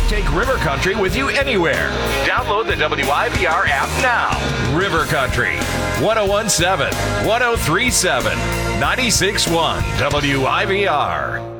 Take River Country with you anywhere. Download the WIVR app now. River Country, 1017, 1037, 96.1 WIVR.